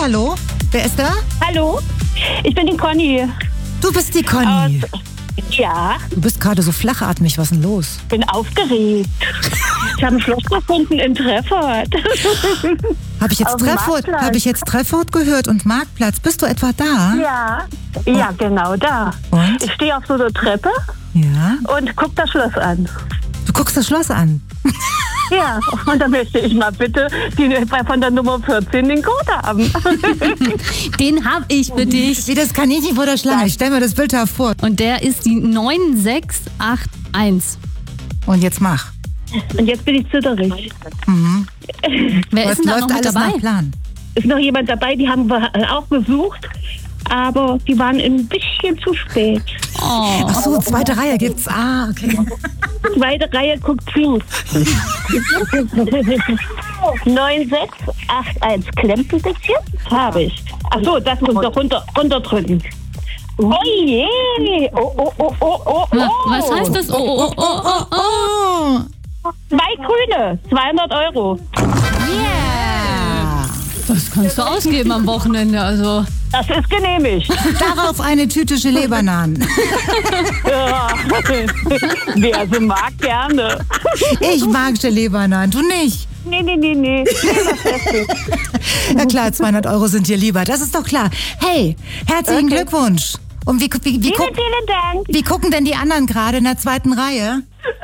hallo. Wer ist da? Hallo, ich bin die Conny. Du bist die Conny. Ja, Du bist gerade so flachatmig. Was ist denn los? bin aufgeregt. Ich habe ein Schloss gefunden in Treffort. Habe ich jetzt Auf dem Marktplatz. Habe ich jetzt Treffort gehört und Marktplatz? Bist du etwa da? Ja, genau da. Und? Ich stehe auf so einer Treppe Ja. und guck das Schloss an. Du guckst das Schloss an. Ja, und dann möchte ich mal bitte von der Nummer 14 den Code haben. Den habe ich für dich. Wie das Kaninchen vor der Schlange. Ich stell mir das Bild vor. Und der ist die 9681. Und jetzt mach. Und jetzt bin ich zitterig. Wer ist denn da noch mit alles dabei? nach Plan. Ist noch jemand dabei, die haben wir auch besucht, aber die waren ein bisschen zu spät. Ach so, zweite Reihe gibt's. Ah, okay. Zweite Reihe guckt zu. 9681 klemmt ein bisschen. Habe ich. Ach so, das muss noch runterdrücken. Oh je! Oh. Was heißt das? Oh. Oh. 2 Grüne, 200 €. Das kannst du ausgeben am Wochenende, also. Das ist genehmigt. Darauf eine Tüte Gelee-Bananen. Ja. Wer sie mag, gerne. Ich mag Gelee-Bananen, du nicht. Nee. Ja klar, 200 € sind dir lieber, das ist doch klar. Hey, herzlichen Glückwunsch. Und wie Vielen Dank. wie gucken denn die anderen gerade in der zweiten Reihe?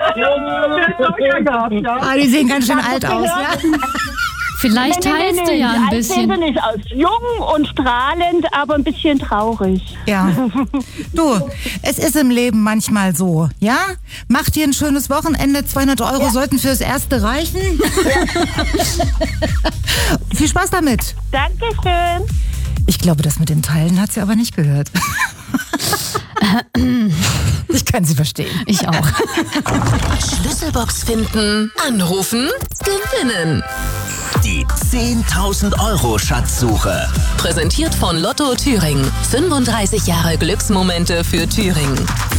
Ah, die sehen ganz schön alt aus, ja? Vielleicht teilst du ja ein Alt sehen bisschen. sie nicht aus. Jung und strahlend, aber ein bisschen traurig. Ja. Du, es ist im Leben manchmal so, ja? Mach dir ein schönes Wochenende, 200 € sollten fürs Erste reichen. Viel Spaß damit. Dankeschön. Ich glaube, das mit den Teilen hat sie aber nicht gehört. Ich kann sie verstehen. Ich auch. Schlüsselbox finden, anrufen, gewinnen. Die 10.000 € Schatzsuche. Präsentiert von Lotto Thüringen. 35 Jahre Glücksmomente für Thüringen.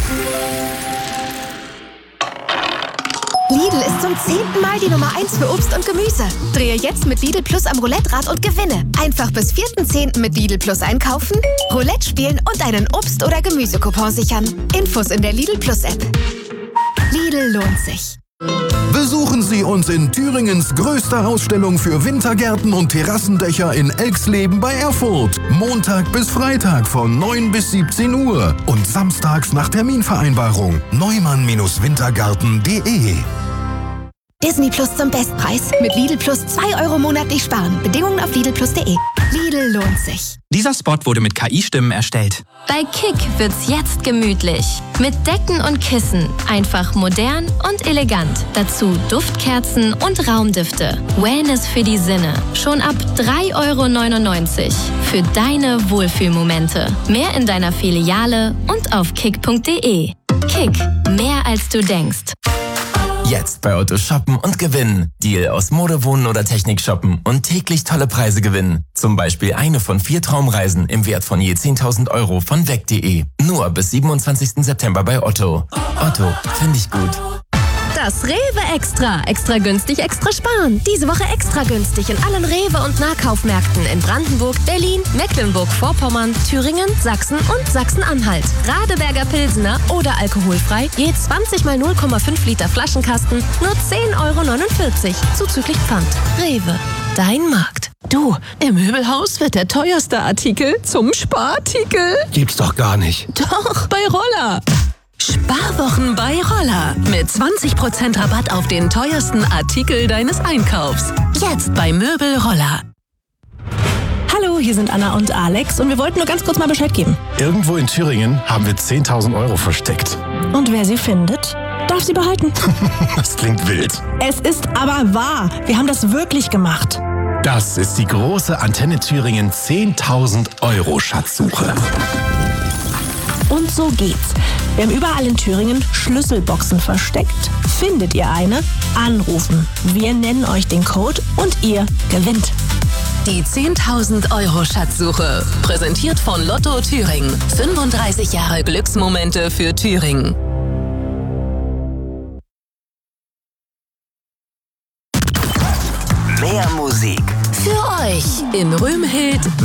Lidl ist zum 10. Mal die Nummer 1 für Obst und Gemüse. Drehe jetzt mit Lidl Plus am Roulette-Rad und gewinne. Einfach bis 4.10. mit Lidl Plus einkaufen, Roulette spielen und einen Obst- oder Gemüsecoupon sichern. Infos in der Lidl Plus App. Lidl lohnt sich. Besuchen Sie uns in Thüringens größter Ausstellung für Wintergärten und Terrassendächer in Elxleben bei Erfurt. Montag bis Freitag von 9 bis 17 Uhr und samstags nach Terminvereinbarung. neumann-wintergarten.de. Disney Plus zum Bestpreis. Mit Lidl Plus 2 € monatlich sparen. Bedingungen auf lidlplus.de. Lidl lohnt sich. Dieser Spot wurde mit KI-Stimmen erstellt. Bei Kick wird's jetzt gemütlich. Mit Decken und Kissen. Einfach modern und elegant. Dazu Duftkerzen und Raumdüfte. Wellness für die Sinne. Schon ab 3,99 € für deine Wohlfühlmomente. Mehr in deiner Filiale und auf kick.de. Kick. Mehr als du denkst. Jetzt bei Otto shoppen und gewinnen. Deal aus Mode, Wohnen oder Technik shoppen und täglich tolle Preise gewinnen. Zum Beispiel eine von 4 Traumreisen im Wert von je 10.000 € von weg.de. Nur bis 27. September bei Otto. Otto, finde ich gut. Das Rewe Extra. Extra günstig, extra sparen. Diese Woche extra günstig in allen Rewe- und Nahkaufmärkten in Brandenburg, Berlin, Mecklenburg-Vorpommern, Thüringen, Sachsen und Sachsen-Anhalt. Radeberger Pilsener oder alkoholfrei, je 20 mal 0,5 Liter Flaschenkasten, nur 10,49 € zuzüglich Pfand. Rewe, dein Markt. Du, im Möbelhaus wird der teuerste Artikel zum Sparartikel. Gibt's doch gar nicht. Doch, bei Roller. Sparwochen bei Roller. Mit 20% Rabatt auf den teuersten Artikel deines Einkaufs. Jetzt bei Möbel Roller. Hallo, hier sind Anna und Alex und wir wollten nur ganz kurz mal Bescheid geben. Irgendwo in Thüringen haben wir 10.000 € versteckt. Und wer sie findet, darf sie behalten. Das klingt wild. Es ist aber wahr. Wir haben das wirklich gemacht. Das ist die große Antenne Thüringen 10.000 € Schatzsuche. Und so geht's. Wir haben überall in Thüringen Schlüsselboxen versteckt. Findet ihr eine? Anrufen. Wir nennen euch den Code und ihr gewinnt. Die 10.000 € Schatzsuche. Präsentiert von Lotto Thüringen. 35 Jahre Glücksmomente für Thüringen. Mehr Musik. Für euch in Römhild,